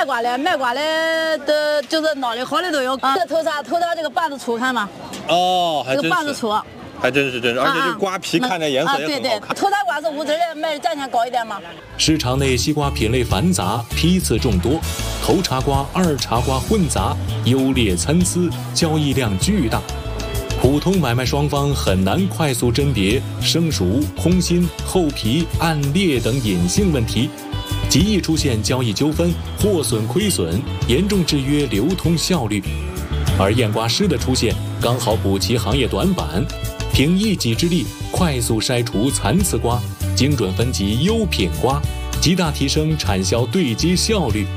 瓜的的，就是脑力好的都有。这头上这个瓣子粗，看吗？ 哦，还真是。 这个瓣子粗。 还真是，而且这瓜皮看着颜色也很好看。 头大瓜是无籽的，卖的价钱高一点吗？ 市场内西瓜品类繁杂，批次众多，头茬瓜、二茬瓜混杂，优劣参差，交易量巨大。普通买卖双方很难快速甄别生熟、空心、厚皮、暗裂等隐性问题，极易出现交易纠纷、货损亏损，严重制约流通效率。而验瓜师的出现，刚好补齐行业短板。 凭一己之力快速筛除残次瓜，精准分级优品瓜，极大提升产销对接效率。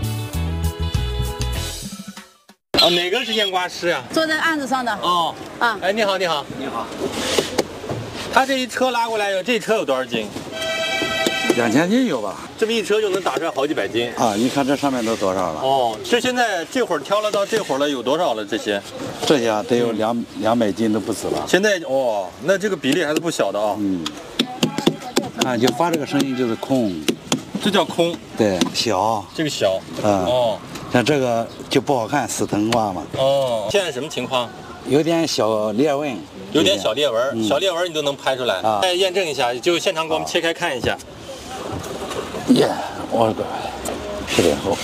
哦，哪个是验瓜师呀？ 坐在案子上的。 哦， 啊， 哎，你好，你好，你好。他这一车拉过来，这车有多少斤 ？2000斤有吧？ 这么一车就能打出来好几百斤啊！你看这上面都多少了？ 哦，这现在这会儿挑了到这会儿了，有多少了？这些啊，得有200斤都不止了。 现在哦，那这个比例还是不小的啊。 嗯。啊，就发这个声音就是空， 这叫空。 对，小。 这个小。 哦。像这个就不好看，死藤瓜嘛。 哦。现在什么情况？ 有点小裂纹。 有点小裂纹，小裂纹你都能拍出来。啊。再验证一下，就现场给我们切开看一下。 耶，我的个，是点厚。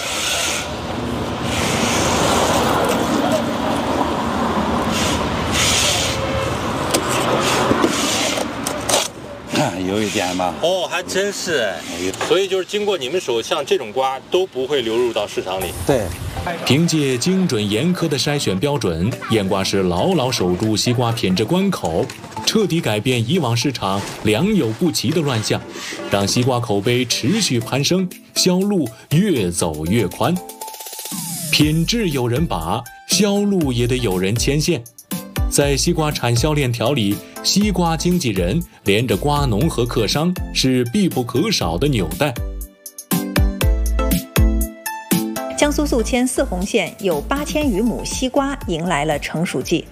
有一点吧。 哦，还真是哎。所以就是经过你们手，像这种瓜都不会流入到市场里。 对。 凭借精准严苛的筛选标准，验瓜师牢牢守住西瓜品质关口。 彻底改变以往市场良莠不齐的乱象，让西瓜口碑持续攀升，销路越走越宽。品质有人把，销路也得有人牵线。在西瓜产销链条里，西瓜经纪人连着瓜农和客商是必不可少的纽带。 江苏宿迁泗洪县有8000余亩西瓜迎来了成熟季。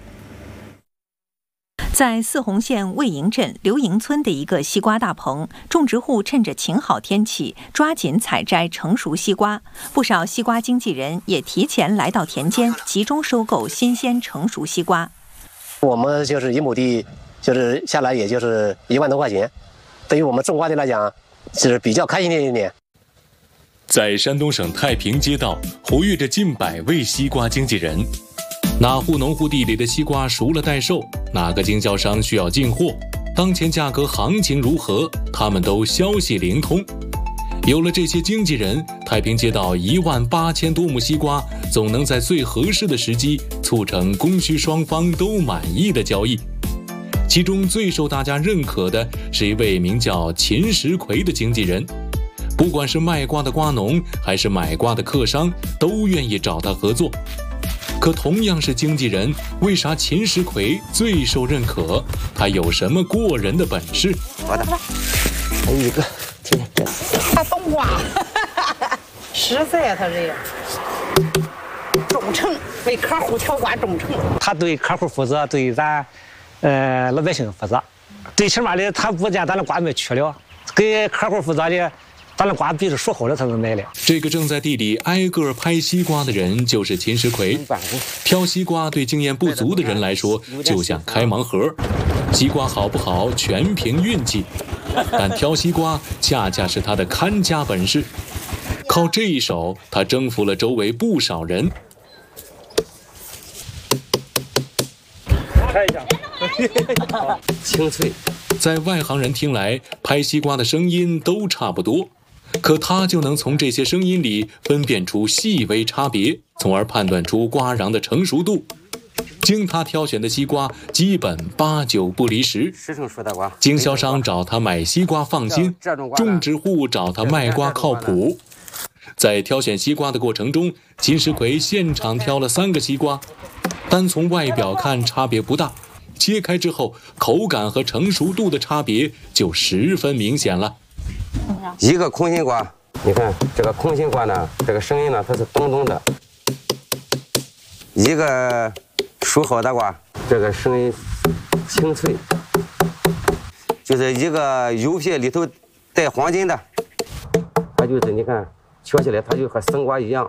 在泗洪县魏营镇刘营村的一个西瓜大棚，种植户趁着晴好天气，抓紧采摘成熟西瓜。不少西瓜经纪人也提前来到田间，集中收购新鲜成熟西瓜。 我们就是1亩地，就是下来也就是1万多块钱，对于我们种瓜的来讲，是比较开心的一年。 在山东省太平街道，活跃着近100位西瓜经纪人。 哪户农户地里的西瓜熟了待售，哪个经销商需要进货，当前价格行情如何，他们都消息灵通。有了这些经纪人，太平街道18000多亩西瓜总能在最合适的时机促成供需双方都满意的交易。其中最受大家认可的是一位名叫秦石奎的经纪人，不管是卖瓜的瓜农还是买瓜的客商，都愿意找他合作。 可同样是经纪人，为啥秦石奎最受认可？他有什么过人的本事？ 好的，还有一个，听听， 他懂瓜，实在他这个忠诚，为客户挑瓜忠诚。 他对客户负责，对咱老百姓负责，最起码的他不见咱的瓜没缺了，给客户负责的。 咱的瓜必须熟好了才能买的。 这个正在地里挨个拍西瓜的人就是秦石奎。挑西瓜对经验不足的人来说，就像开盲盒，西瓜好不好全凭运气，但挑西瓜恰恰是他的看家本事。靠这一手，他征服了周围不少人。 拍一下， 清脆。 在外行人听来，拍西瓜的声音都差不多。 可他就能从这些声音里分辨出细微差别，从而判断出瓜瓤的成熟度。经他挑选的西瓜基本8、9不离10。经销商找他买西瓜放心，种植户找他卖瓜靠谱。在挑选西瓜的过程中，秦石奎现场挑了3个西瓜，单从外表看差别不大，切开之后口感和成熟度的差别就十分明显了。 一个空心瓜，你看这个空心瓜呢，这个声音呢它是咚咚的；一个熟好的瓜，这个声音清脆，就是一个油皮里头带黄金的，它就是你看敲起来它就和生瓜一样。